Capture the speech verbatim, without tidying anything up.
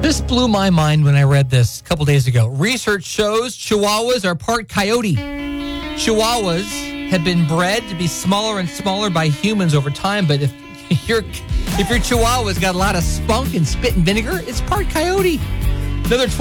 This blew my mind when I read this a couple days ago. Research shows Chihuahuas are part coyote. Chihuahuas have been bred to be smaller and smaller by humans over time, but if your if your Chihuahua's got a lot of spunk and spit and vinegar, it's part coyote. Another